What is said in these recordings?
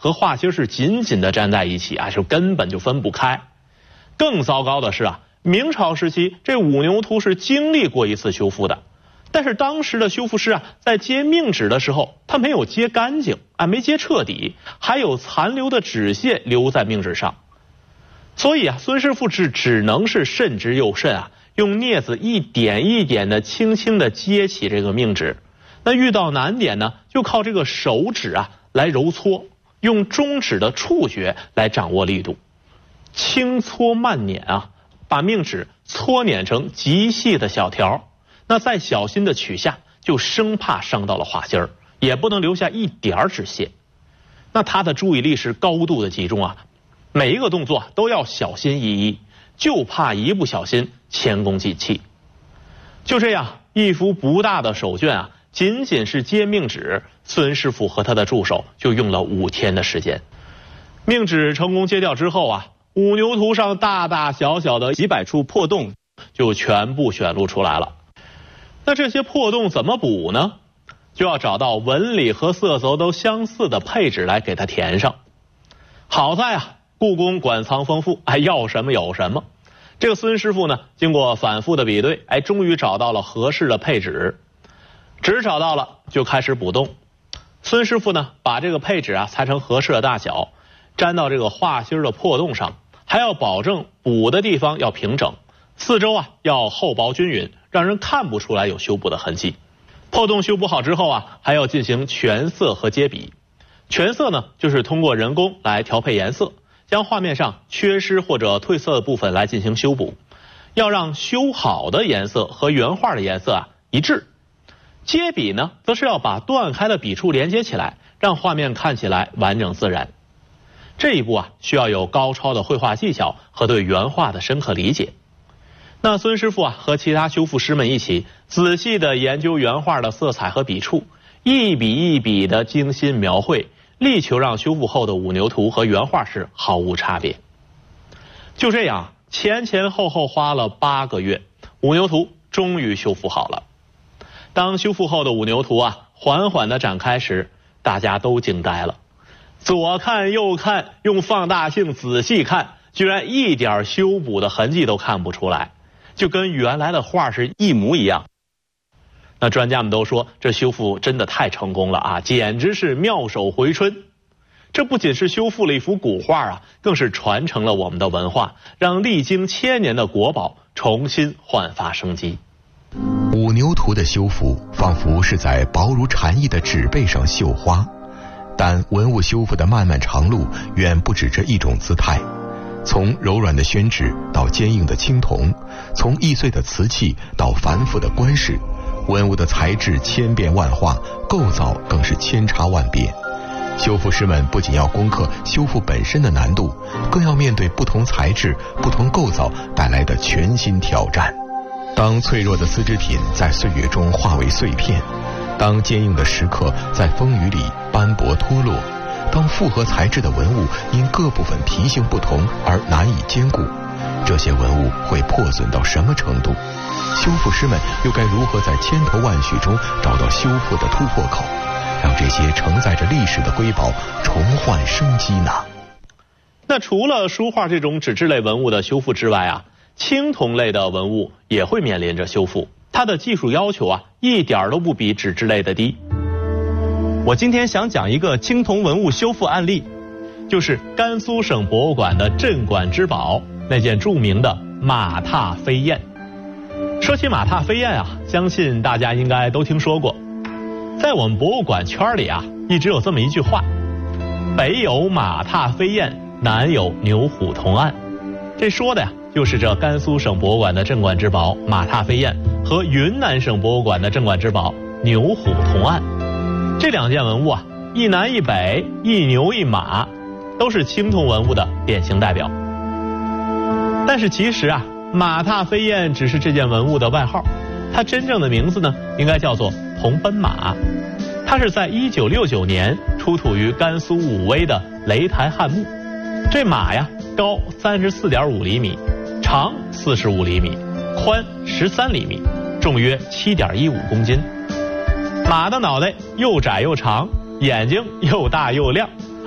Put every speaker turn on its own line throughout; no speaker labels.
和画心是紧紧地粘在一起啊，就根本就分不开。更糟糕的是啊，明朝时期这五牛图是经历过一次修复的，但是当时的修复师啊，在接命纸的时候，他没有接干净啊，没接彻底，还有残留的纸屑留在命纸上。所以啊，孙师傅只能是慎之又慎啊，用镊子一点一点的轻轻的接起这个命纸。那遇到难点呢，就靠这个手指啊来揉搓，用中指的触觉来掌握力度，轻搓慢捻啊，把命纸搓捻成极细的小条。那再小心的取下，就生怕伤到了画心儿，也不能留下一点纸屑。那他的注意力是高度的集中啊，每一个动作都要小心翼翼，就怕一不小心前功尽弃。就这样，一幅不大的手卷啊，仅仅是接命纸，孙师傅和他的助手就用了5天的时间。命纸成功接掉之后啊，五牛图上大大小小的几百处破洞就全部显露出来了。那这些破洞怎么补呢？就要找到纹理和色泽都相似的配纸来给它填上。好在啊，故宫馆藏丰富，要什么有什么。这个孙师傅呢，经过反复的比对，终于找到了合适的配纸。纸找到了，就开始补洞。孙师傅呢，把这个配纸啊裁成合适的大小，粘到这个画心的破洞上，还要保证补的地方要平整，四周啊要厚薄均匀，让人看不出来有修补的痕迹。破洞修补好之后啊，还要进行全色和接笔。全色呢，就是通过人工来调配颜色，将画面上缺失或者褪色的部分来进行修补，要让修好的颜色和原画的颜色啊一致。接笔呢，则是要把断开的笔触连接起来，让画面看起来完整自然。这一步啊，需要有高超的绘画技巧和对原画的深刻理解。那孙师傅啊，和其他修复师们一起仔细的研究原画的色彩和笔触，一笔一笔的精心描绘，力求让修复后的五牛图和原画是毫无差别。就这样，前后花了8个月，五牛图终于修复好了。当修复后的五牛图啊缓缓地展开时，大家都惊呆了，左看右看，用放大镜仔细看，居然一点修补的痕迹都看不出来，就跟原来的画是一模一样。那专家们都说，这修复真的太成功了啊，简直是妙手回春。这不仅是修复了一幅古画啊，更是传承了我们的文化，让历经1000年的国宝重新焕发生机。
五牛图的修复仿佛是在薄如蝉翼的纸背上绣花，但文物修复的漫漫长路远不止这一种姿态。从柔软的宣纸到坚硬的青铜，从易碎的瓷器到繁复的官饰，文物的材质千变万化，构造更是千差万别。修复师们不仅要攻克修复本身的难度，更要面对不同材质、不同构造带来的全新挑战。当脆弱的丝织品在岁月中化为碎片，当坚硬的石刻在风雨里斑驳脱落，当复合材质的文物因各部分皮性不同而难以兼顾，这些文物会破损到什么程度？修复师们又该如何在千头万绪中找到修复的突破口，让这些承载着历史的瑰宝重焕生机呢？
那除了书画这种纸质类文物的修复之外啊，青铜类的文物也会面临着修复，它的技术要求啊一点都不比纸质类的低。
我今天想讲一个青铜文物修复案例，
就是甘肃省博物馆的镇馆之宝，那件著名的马踏飞燕。说起马踏飞燕啊，相信大家应该都听说过。在我们博物馆圈里啊，一直有这么一句话：北有马踏飞燕，南有牛虎铜案。这说的呀，就是这甘肃省博物馆的镇馆之宝马踏飞燕和云南省博物馆的镇馆之宝牛虎铜案。这2件文物啊，一南一北，一牛一马，都是青铜文物的典型代表。但是其实啊，马踏飞燕只是这件文物的外号，它真正的名字呢，应该叫做红奔马。它是在1969年出土于甘肃武威的雷台汉墓。这马呀，高34.5厘米，长45厘米，宽13厘米，重约7.15公斤。马的脑袋又窄又长，眼睛又大又亮，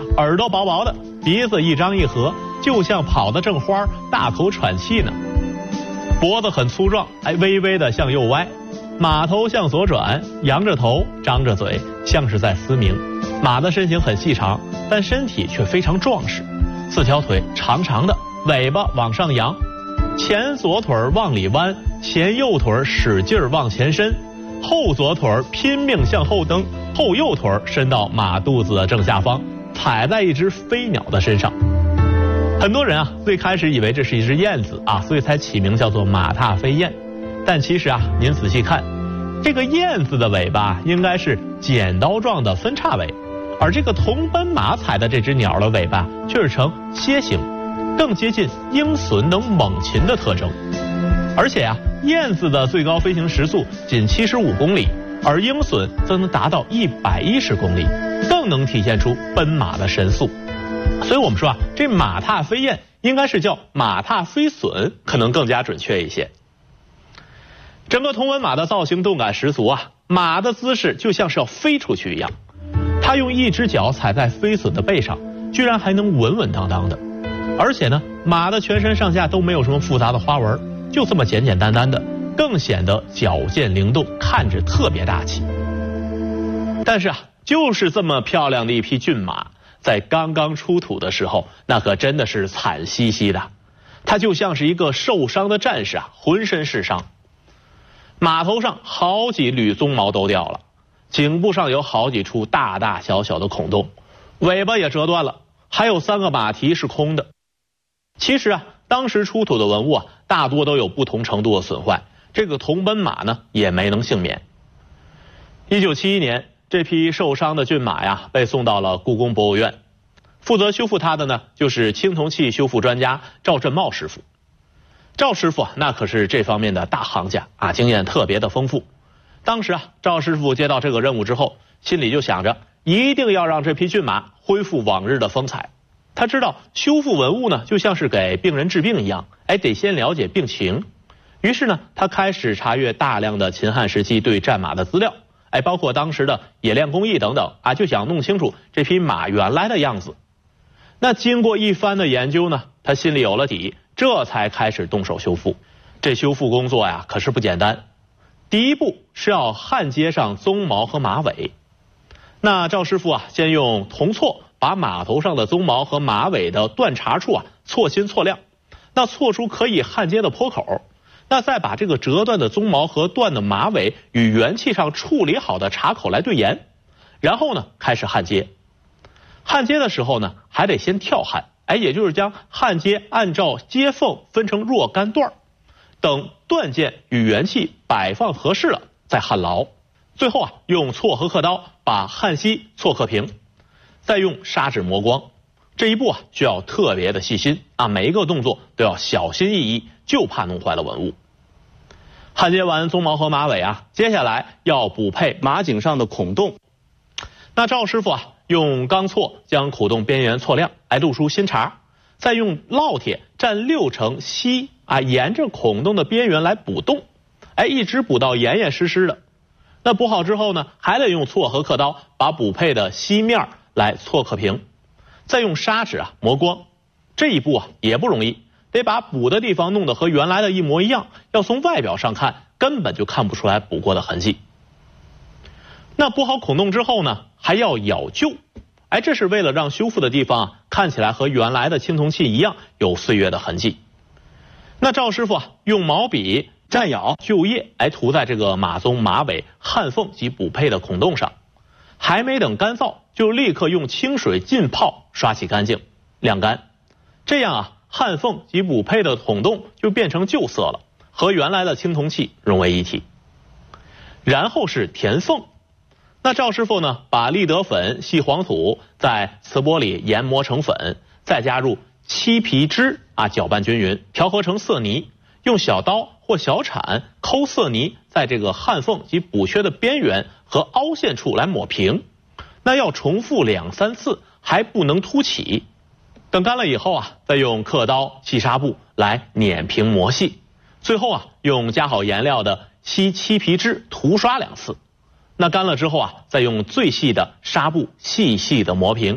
耳朵薄薄的，鼻子一张一合，就像跑得正欢，大口喘气呢。脖子很粗壮，微微的向右歪，马头向左转，扬着头，张着嘴，像是在嘶鸣。马的身形很细长，但身体却非常壮实，4条腿长长的，尾巴往上扬，前左腿往里弯，前右腿使劲往前伸，后左腿拼命向后蹬，后右腿伸到马肚子的正下方，踩在一只飞鸟的身上。很多人最开始以为这是一只燕子所以才起名叫做马踏飞燕。但其实您仔细看，这个燕子的尾巴应该是剪刀状的分叉尾，而这个同奔马踩的这只鸟的尾巴却是呈楔形，更接近鹰隼等猛禽的特征。而且燕子的最高飞行时速仅75公里，而鹰隼则能达到110公里，更能体现出奔马的神速。所以我们说这马踏飞燕应该是叫马踏飞隼，可能更加准确一些。整个同奔马的造型动感十足马的姿势就像是要飞出去一样，它用一只脚踩在飞隼的背上，居然还能稳稳当当的。而且呢，马的全身上下都没有什么复杂的花纹，就这么简简单单的，更显得矫健灵动，看着特别大气。但是就是这么漂亮的一匹骏马，在刚刚出土的时候，那可真的是惨兮兮的。它就像是一个受伤的战士浑身是伤。马头上好几缕鬃毛都掉了，颈部上有好几处大大小小的孔洞，尾巴也折断了，还有3个马蹄是空的。其实当时出土的文物大多都有不同程度的损坏，这个同奔马呢也没能幸免。1971年，这匹受伤的骏马被送到了故宫博物院，负责修复它的呢就是青铜器修复专家赵振茂师傅。赵师傅那可是这方面的大行家经验特别的丰富。当时赵师傅接到这个任务之后，心里就想着一定要让这匹骏马恢复往日的风采。他知道修复文物呢就像是给病人治病一样，得先了解病情。于是呢，他开始查阅大量的秦汉时期对战马的资料，包括当时的冶炼工艺等等就想弄清楚这匹马原来的样子。那经过一番的研究呢，他心里有了底，这才开始动手修复。这修复工作可是不简单。第一步是要焊接上鬃毛和马尾。那赵师傅先用铜锉把马头上的鬃毛和马尾的断茬处锉芯锉亮，那锉出可以焊接的坡口。那再把这个折断的鬃毛和断的马尾与元器上处理好的茬口来对沿，然后呢开始焊接。焊接的时候呢还得先跳焊，也就是将焊接按照接缝分成若干段，等断件与元器摆放合适了再焊牢。最后用锉和刻刀把焊锡锉刻平，再用砂纸磨光。这一步需要特别的细心每一个动作都要小心翼翼，就怕弄坏了文物。焊接完鬃毛和马尾接下来要补配马颈上的孔洞。那赵师傅用钢锉将孔洞边缘锉亮，露出新茬，再用烙铁蘸6成锡沿着孔洞的边缘来补洞，一直补到严严实实的。那补好之后呢，还得用锉和刻刀把补配的锡面来锉刻平，再用砂纸磨光。这一步也不容易，得把补的地方弄得和原来的一模一样，要从外表上看根本就看不出来补过的痕迹。那补好孔洞之后呢，还要咬臼，这是为了让修复的地方看起来和原来的青铜器一样有岁月的痕迹。那赵师傅用毛笔蘸咬臼液涂在这个马鬃马尾焊缝及补配的孔洞上，还没等干燥就立刻用清水浸泡刷洗干净晾干。这样焊缝及补配的孔洞就变成旧色了，和原来的青铜器融为一体。然后是填缝。那赵师傅呢，把立德粉、细黄土在瓷钵里研磨成粉，再加入漆皮汁搅拌均匀，调和成色泥，用小刀或小铲抠色泥，在这个焊缝及补缺的边缘和凹陷处来抹平。那要重复2、3次，还不能凸起。等干了以后再用刻刀、细纱布来碾平磨细。最后用加好颜料的漆皮汁涂刷2次。那干了之后再用最细的纱布细细的磨平，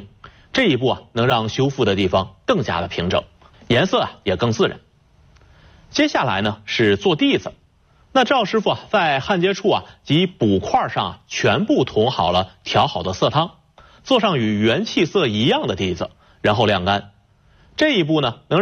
这一步啊能让修复的地方更加的平整，颜色啊也更自然。接下来呢是做地子，那赵师傅啊在焊接处啊及补块上啊全部涂好了调好的色汤，做上与原漆色一样的地子，然后晾干。这一步呢能